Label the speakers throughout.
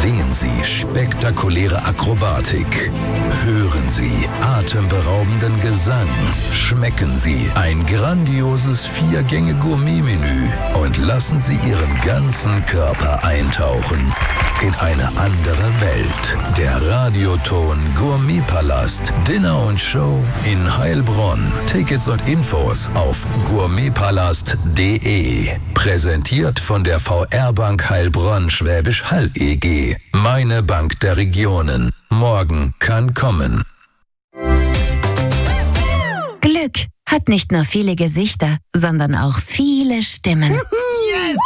Speaker 1: Sehen Sie spektakuläre Akrobatik. Hören Sie atemberaubenden Gesang. Schmecken Sie ein grandioses 4-Gänge-Gourmet-Menü und lassen Sie Ihren ganzen Körper eintauchen in eine andere Welt. Der Radioton Gourmetpalast. Dinner und Show in Heilbronn. Tickets und Infos auf gourmetpalast.de. Präsentiert von der VR Bank Heilbronn Schwäbisch Hall EG. Meine Bank der Regionen. Morgen kann kommen.
Speaker 2: Glück hat nicht nur viele Gesichter, sondern auch viele Stimmen.
Speaker 3: Yes!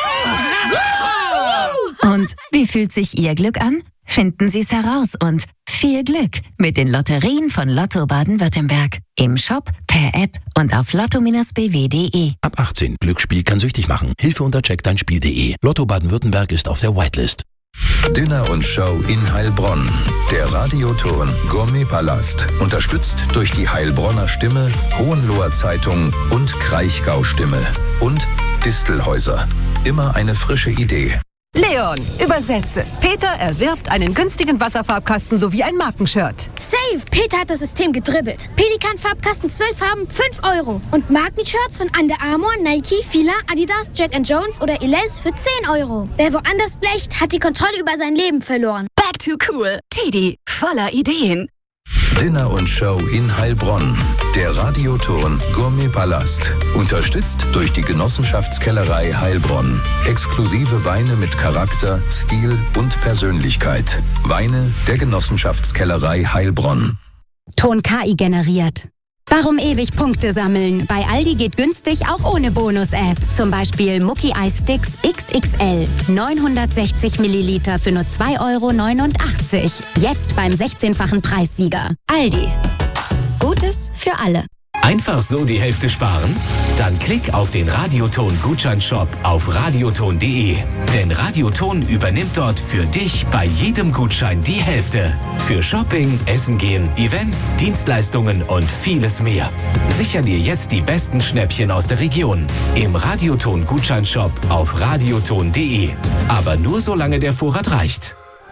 Speaker 2: Und wie fühlt sich Ihr Glück an? Finden Sie es heraus und viel Glück mit den Lotterien von Lotto Baden-Württemberg. Im Shop, per App und auf lotto-bw.de.
Speaker 4: Ab 18. Glücksspiel kann süchtig machen. Hilfe unter checkdeinspiel.de. Lotto Baden-Württemberg ist auf der Whitelist.
Speaker 1: Dinner und Show in Heilbronn. Der Radioton Gourmetpalast. Unterstützt durch die Heilbronner Stimme, Hohenloher Zeitung und Kraichgau Stimme. Und Distelhäuser. Immer eine frische Idee.
Speaker 5: Leon, übersetze. Peter erwirbt einen günstigen Wasserfarbkasten sowie ein Markenshirt.
Speaker 6: Safe! Peter hat das System gedribbelt. Pelikan-Farbkasten 12 Farben, 5 €. Und Markenshirts von Under Armour, Nike, Fila, Adidas, Jack & Jones oder Elize für 10 €. Wer woanders blecht, hat die Kontrolle über sein Leben verloren.
Speaker 3: Back to cool. Teddy, voller Ideen.
Speaker 1: Dinner und Show in Heilbronn. Der Radioton Gourmetpalast. Unterstützt durch die Genossenschaftskellerei Heilbronn. Exklusive Weine mit Charakter, Stil und Persönlichkeit. Weine der Genossenschaftskellerei Heilbronn.
Speaker 7: Ton KI generiert. Warum ewig Punkte sammeln? Bei Aldi geht günstig auch ohne Bonus-App. Zum Beispiel Mucki Eis Sticks XXL. 960 Milliliter für nur 2,89 €. Jetzt beim 16-fachen Preissieger. Aldi. Gutes für alle.
Speaker 8: Einfach so die Hälfte sparen? Dann klick auf den Radioton-Gutscheinshop auf radioton.de. Denn Radioton übernimmt dort für dich bei jedem Gutschein die Hälfte. Für Shopping, Essen gehen, Events, Dienstleistungen und vieles mehr. Sicher dir jetzt die besten Schnäppchen aus der Region. Im Radioton-Gutscheinshop auf radioton.de. Aber nur solange der Vorrat reicht.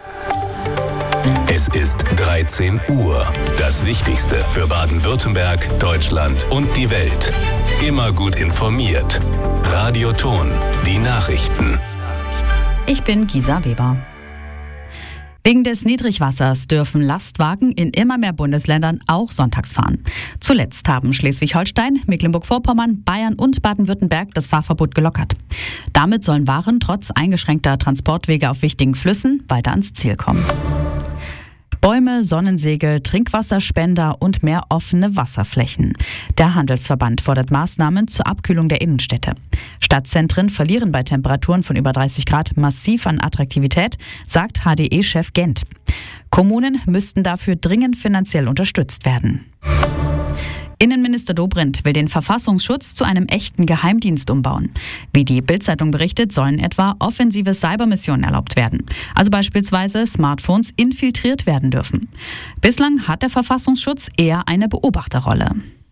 Speaker 1: Es ist 13 Uhr. Das Wichtigste für Baden-Württemberg, Deutschland und die Welt. Immer gut informiert. Radioton, die Nachrichten.
Speaker 9: Ich bin Gisa Weber. Wegen des Niedrigwassers dürfen Lastwagen in immer mehr Bundesländern auch sonntags fahren. Zuletzt haben Schleswig-Holstein, Mecklenburg-Vorpommern, Bayern und Baden-Württemberg das Fahrverbot gelockert. Damit sollen Waren trotz eingeschränkter Transportwege auf wichtigen Flüssen weiter ans Ziel kommen. Bäume, Sonnensegel, Trinkwasserspender und mehr offene Wasserflächen. Der Handelsverband fordert Maßnahmen zur Abkühlung der Innenstädte. Stadtzentren verlieren bei Temperaturen von über 30 Grad massiv an Attraktivität, sagt HDE-Chef Gent. Kommunen müssten dafür dringend finanziell unterstützt werden. Innenminister Dobrindt will den Verfassungsschutz zu einem echten Geheimdienst umbauen. Wie die Bild-Zeitung berichtet, sollen etwa offensive Cybermissionen erlaubt werden. Also beispielsweise Smartphones infiltriert werden dürfen. Bislang hat der Verfassungsschutz eher eine Beobachterrolle.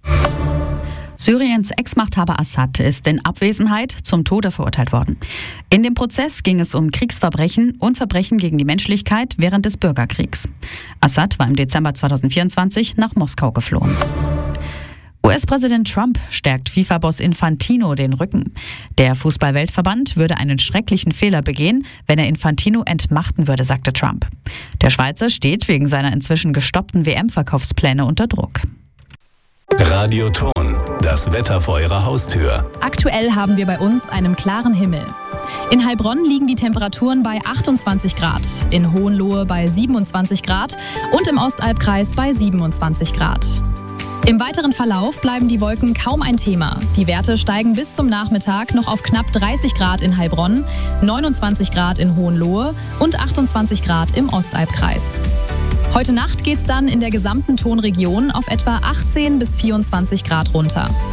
Speaker 9: Syriens Ex-Machthaber Assad ist in Abwesenheit zum Tode verurteilt worden. In dem Prozess ging es um Kriegsverbrechen und Verbrechen gegen die Menschlichkeit während des Bürgerkriegs. Assad war im Dezember 2024 nach Moskau geflohen. US-Präsident Trump stärkt FIFA-Boss Infantino den Rücken. Der Fußball-Weltverband würde einen schrecklichen Fehler begehen, wenn er Infantino entmachten würde, sagte Trump. Der Schweizer steht wegen seiner inzwischen gestoppten WM-Verkaufspläne unter Druck.
Speaker 1: Radioton, das Wetter vor Ihrer Haustür.
Speaker 10: Aktuell haben wir bei uns einen klaren Himmel. In Heilbronn liegen die Temperaturen bei 28 Grad, in Hohenlohe bei 27 Grad und im Ostalbkreis bei 27 Grad. Im weiteren Verlauf bleiben die Wolken kaum ein Thema. Die Werte steigen bis zum Nachmittag noch auf knapp 30 Grad in Heilbronn, 29 Grad in Hohenlohe und 28 Grad im Ostalbkreis. Heute Nacht geht's dann in der gesamten Tonregion auf etwa 18 bis 24 Grad runter.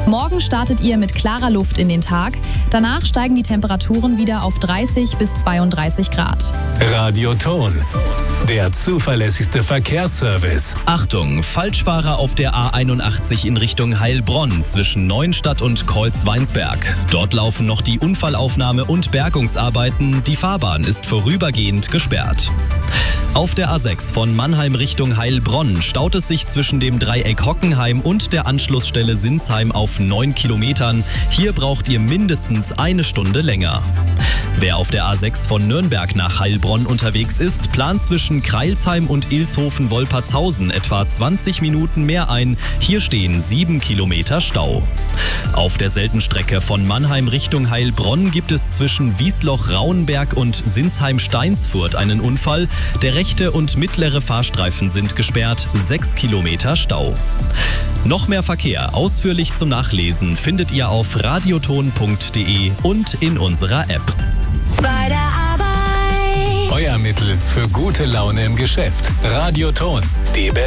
Speaker 10: Morgen startet ihr mit klarer Luft in den Tag. Danach steigen die Temperaturen wieder auf 30 bis 32 Grad.
Speaker 1: Radioton, der zuverlässigste Verkehrsservice.
Speaker 11: Achtung, Falschfahrer auf der A81 in Richtung Heilbronn zwischen Neuenstadt und Kreuzweinsberg. Dort laufen noch die Unfallaufnahme und Bergungsarbeiten. Die Fahrbahn ist vorübergehend gesperrt. Auf der A6 von Mannheim Richtung Heilbronn staut es sich zwischen dem Dreieck Hockenheim und der Anschlussstelle Sinsheim auf 9 Kilometern. Hier braucht ihr mindestens eine Stunde länger. Wer auf der A6 von Nürnberg nach Heilbronn unterwegs ist, plant zwischen Kreilsheim und Ilshofen-Wolpertshausen etwa 20 Minuten mehr ein. Hier stehen 7 Kilometer Stau. Auf derselben Strecke von Mannheim Richtung Heilbronn gibt es zwischen Wiesloch-Rauenberg und Sinsheim-Steinsfurt einen Unfall. Der rechte und mittlere Fahrstreifen sind gesperrt, 6 Kilometer Stau. Noch mehr Verkehr ausführlich zum Nachlesen findet ihr auf radioton.de und in unserer App.
Speaker 3: Bei der Arbeit.
Speaker 1: Euer Mittel für gute Laune im Geschäft. Radioton, die